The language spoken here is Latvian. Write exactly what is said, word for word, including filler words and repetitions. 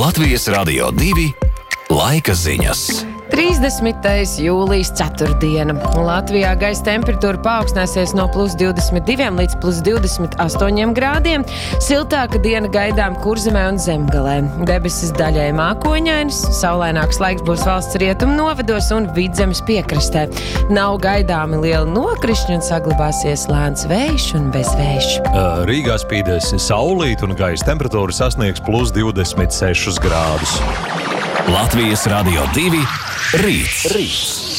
Latvijas Radio divi laika ziņas. trīsdesmitais jūlijas ceturtdiena. Latvijā gaisa temperatūra paaugstināsies no plus divdesmit diviem līdz plus divdesmit astoņiem grādiem. Siltāka diena gaidām Kurzemē un Zemgalē. Debesis daļai mākoņainas, saulaināks laiks būs valsts rietumu novados un Vidzemes piekrastē. Nav gaidāmi lieli nokrišņi un saglabāsies lēns vējš un bezvējš. Rīgā spīdēs saulīt un gaisa temperatūra sasniegs plus divdesmit sešus grādus. Latvijas Radio divi rīts. rīts.